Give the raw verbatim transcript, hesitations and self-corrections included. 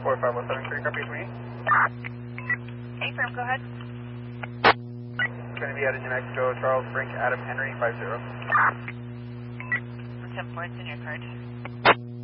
four five one seven three, copy me. A-firm, go ahead. Going to be out of New Mexico, Charles Brink, Adam Henry, five zero. What's up, points in your card?